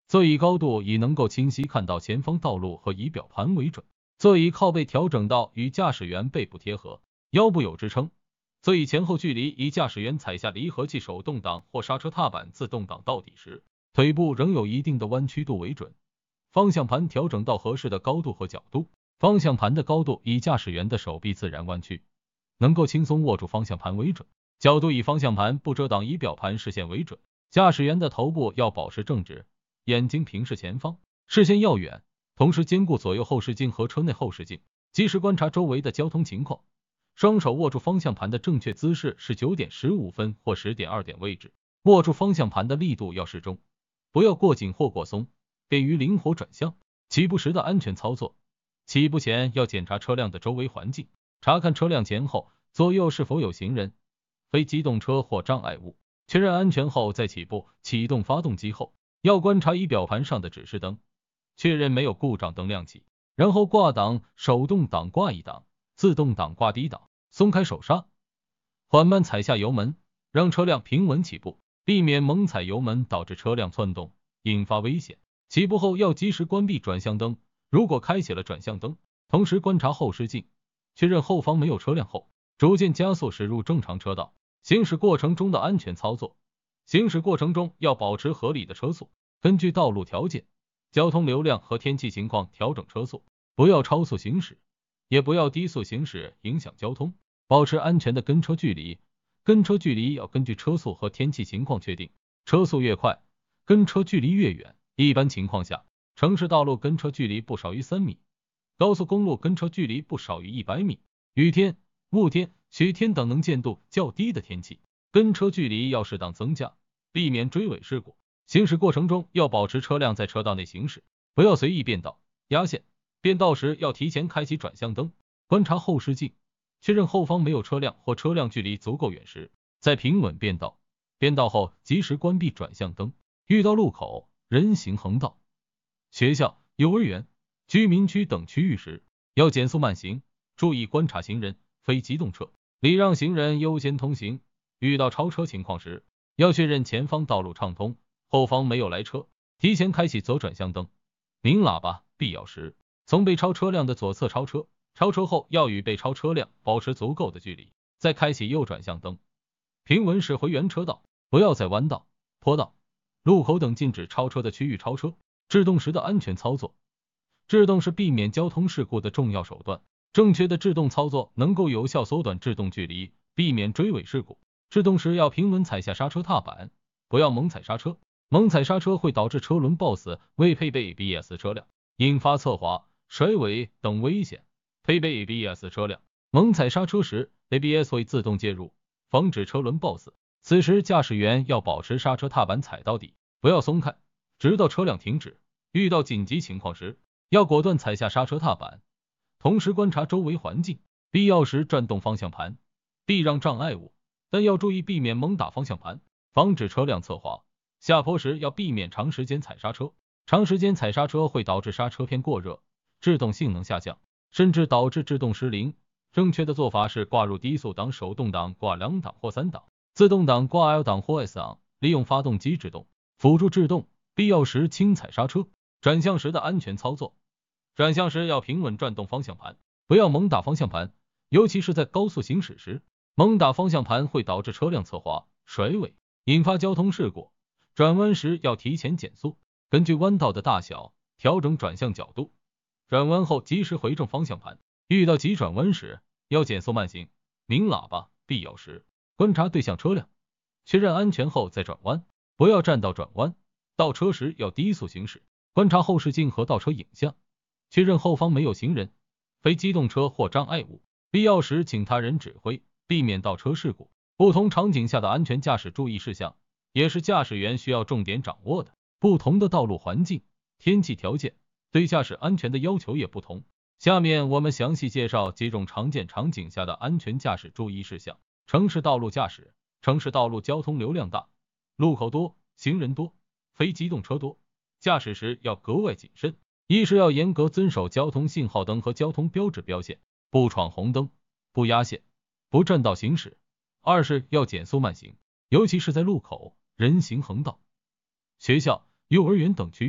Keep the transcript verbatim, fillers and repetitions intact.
座椅高度以能够清晰看到前方道路和仪表盘为准。座椅靠背调整到与驾驶员背部贴合，腰部有支撑。座椅前后距离以驾驶员踩下离合器手动挡或刹车踏板自动挡到底时，腿部仍有一定的弯曲度为准。方向盘调整到合适的高度和角度，方向盘的高度以驾驶员的手臂自然弯曲，能够轻松握住方向盘为准。角度以方向盘不遮挡仪表盘视线为准。驾驶员的头部要保持正直，眼睛平视前方，视线要远，同时兼顾左右后视镜和车内后视镜，及时观察周围的交通情况。双手握住方向盘的正确姿势是九点十五分或十点二点位置，握住方向盘的力度要适中，不要过紧或过松，便于灵活转向。起步时的安全操作，起步前要检查车辆的周围环境，查看车辆前后左右是否有行人、非机动车或障碍物，确认安全后再起步。启动发动机后，要观察仪表盘上的指示灯，确认没有故障灯亮起，然后挂档，手动挡挂一档，自动挡挂低档，松开手刹，缓慢踩下油门，让车辆平稳起步，避免猛踩油门导致车辆窜动，引发危险。起步后要及时关闭转向灯，如果开启了转向灯，同时观察后视镜，确认后方没有车辆后，逐渐加速驶入正常车道。行驶过程中的安全操作，行驶过程中要保持合理的车速，根据道路条件、交通流量和天气情况调整车速，不要超速行驶，也不要低速行驶影响交通，保持安全的跟车距离。跟车距离要根据车速和天气情况确定，车速越快，跟车距离越远。一般情况下，城市道路跟车距离不少于三米，高速公路跟车距离不少于一百米。雨天、雾天、雪天等能见度较低的天气，跟车距离要适当增加，避免追尾事故。行驶过程中要保持车辆在车道内行驶，不要随意变道、压线。变道时要提前开启转向灯，观察后视镜，确认后方没有车辆或车辆距离足够远时，再平稳变道。变道后及时关闭转向灯。遇到路口、人行横道、学校、幼儿园、居民区等区域时，要减速慢行，注意观察行人、非机动车，礼让行人优先通行。遇到超车情况时，要确认前方道路畅通，后方没有来车，提前开启左转向灯、鸣喇叭，必要时从被超车辆的左侧超车，超车后要与被超车辆保持足够的距离，再开启右转向灯，平稳驶回原车道，不要在弯道、坡道、路口等禁止超车的区域超车。制动时的安全操作，制动是避免交通事故的重要手段，正确的制动操作能够有效缩短制动距离，避免追尾事故。制动时要平稳踩下刹车踏板，不要猛踩刹车，猛踩刹车会导致车轮抱死未配备 A B S 车辆，引发侧滑、甩尾等危险。配备 A B S 车辆，猛踩刹车时 A B S 会自动介入，防止车轮抱死。此时驾驶员要保持刹车踏板踩到底，不要松开，直到车辆停止。遇到紧急情况时，要果断踩下刹车踏板，同时观察周围环境，必要时转动方向盘，避让障碍物，但要注意避免猛打方向盘，防止车辆侧滑。下坡时要避免长时间踩刹车，长时间踩刹车会导致刹车片过热，制动性能下降，甚至导致制动失灵。正确的做法是挂入低速档，手动挡挂两档或三档，自动挡挂 L 档或 S 档，利用发动机制动，辅助制动，必要时轻踩刹车。转向时的安全操作，转向时要平稳转动方向盘，不要猛打方向盘，尤其是在高速行驶时，猛打方向盘会导致车辆侧滑、甩尾，引发交通事故。转弯时要提前减速，根据弯道的大小调整转向角度，转弯后及时回正方向盘。遇到急转弯时要减速慢行，鸣喇叭，必要时观察对向车辆，确认安全后再转弯，不要占道转弯。倒车时要低速行驶，观察后视镜和倒车影像，确认后方没有行人、非机动车或障碍物，必要时请他人指挥，避免倒车事故。不同场景下的安全驾驶注意事项，也是驾驶员需要重点掌握的。不同的道路环境、天气条件，对驾驶安全的要求也不同。下面我们详细介绍几种常见场景下的安全驾驶注意事项。城市道路驾驶，城市道路交通流量大，路口多，行人多，非机动车多，驾驶时要格外谨慎。一是要严格遵守交通信号灯和交通标志标线，不闯红灯，不压线，不占道行驶。二是要减速慢行，尤其是在路口、人行横道、学校、幼儿园等区。